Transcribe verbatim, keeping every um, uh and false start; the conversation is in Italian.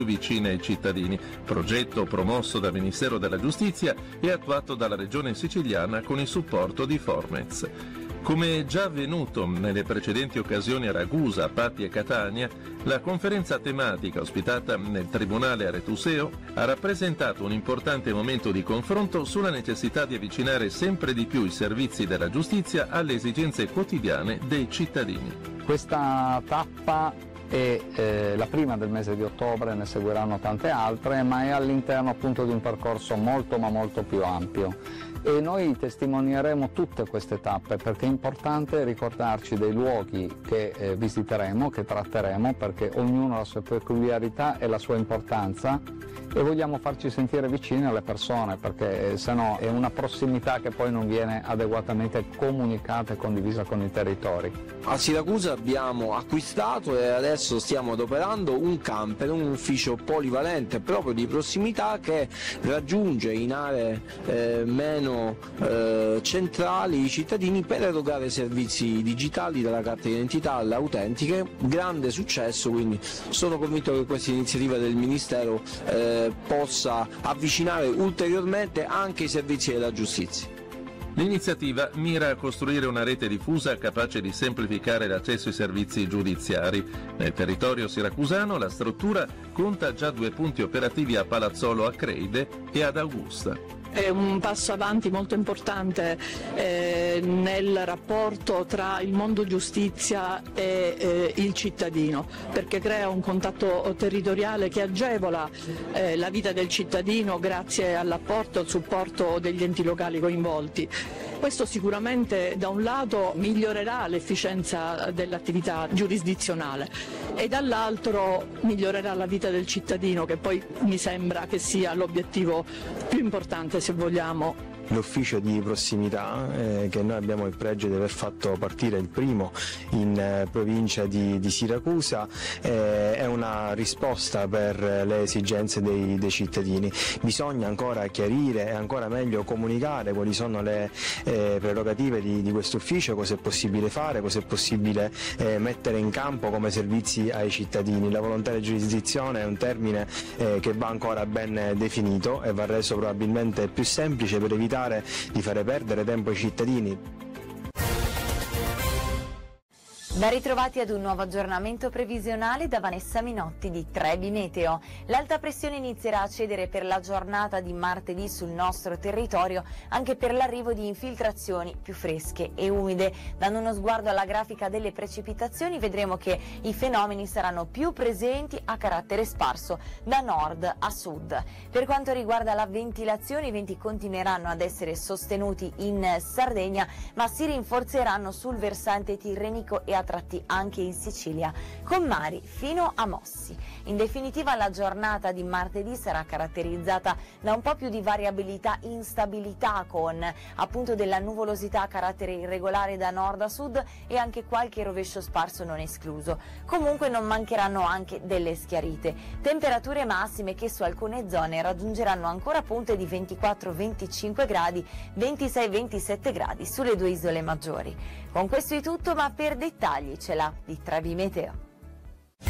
vicine ai cittadini, progetto promosso dal Ministero della Giustizia e attuato dalla Regione Siciliana con il supporto di Formez. Come già avvenuto nelle precedenti occasioni a Ragusa, Patti e Catania, la conferenza tematica ospitata nel Tribunale Aretuseo ha rappresentato un importante momento di confronto sulla necessità di avvicinare sempre di più i servizi della giustizia alle esigenze quotidiane dei cittadini. Questa tappa è eh, la prima del mese di ottobre, ne seguiranno tante altre, ma è all'interno appunto di un percorso molto ma molto più ampio. E noi testimonieremo tutte queste tappe perché è importante ricordarci dei luoghi che eh, visiteremo, che tratteremo, perché ognuno ha la sua peculiarità e la sua importanza e vogliamo farci sentire vicini alle persone, perché eh, se no è una prossimità che poi non viene adeguatamente comunicata e condivisa con i territori. A Siracusa abbiamo acquistato e adesso stiamo adoperando un camper, un ufficio polivalente proprio di prossimità che raggiunge in aree eh, meno eh, centrali i cittadini per erogare servizi digitali dalla carta d'identità alle autentiche. Grande successo, quindi sono convinto che questa iniziativa del Ministero eh, possa avvicinare ulteriormente anche i servizi della giustizia. L'iniziativa mira a costruire una rete diffusa capace di semplificare l'accesso ai servizi giudiziari. Nel territorio siracusano la struttura conta già due punti operativi a Palazzolo Acreide e ad Augusta. È un passo avanti molto importante eh, nel rapporto tra il mondo giustizia e eh, il cittadino, perché crea un contatto territoriale che agevola eh, la vita del cittadino grazie all'apporto e al supporto degli enti locali coinvolti. Questo sicuramente da un lato migliorerà l'efficienza dell'attività giurisdizionale e dall'altro migliorerà la vita del cittadino, che poi mi sembra che sia l'obiettivo più importante, se vogliamo. L'ufficio di prossimità eh, che noi abbiamo il pregio di aver fatto partire il primo in eh, provincia di, di Siracusa eh, è una risposta per le esigenze dei, dei cittadini. Bisogna ancora chiarire e ancora meglio comunicare quali sono le eh, prerogative di, di questo ufficio, cosa è possibile fare, cosa è possibile eh, mettere in campo come servizi ai cittadini. La volontaria giurisdizione è un termine eh, che va ancora ben definito e va reso probabilmente più semplice per evitare di fare perdere tempo ai cittadini. Ben ritrovati ad un nuovo aggiornamento previsionale da Vanessa Minotti di Trebi Meteo. L'alta pressione inizierà a cedere per la giornata di martedì sul nostro territorio, anche per l'arrivo di infiltrazioni più fresche e umide. Dando uno sguardo alla grafica delle precipitazioni vedremo che i fenomeni saranno più presenti a carattere sparso da nord a sud. Per quanto riguarda la ventilazione, i venti continueranno ad essere sostenuti in Sardegna, ma si rinforzeranno sul versante tirrenico e a tratti anche in Sicilia, con mari fino a mossi. In definitiva la giornata di martedì sarà caratterizzata da un po' più di variabilità, instabilità, con appunto della nuvolosità a carattere irregolare da nord a sud e anche qualche rovescio sparso non escluso. Comunque non mancheranno anche delle schiarite. Temperature massime che su alcune zone raggiungeranno ancora punte di ventiquattro venticinque gradi, ventisei ventisette gradi sulle due isole maggiori. Con questo è tutto, ma per dettagli ce l'ha di Trebi Meteo.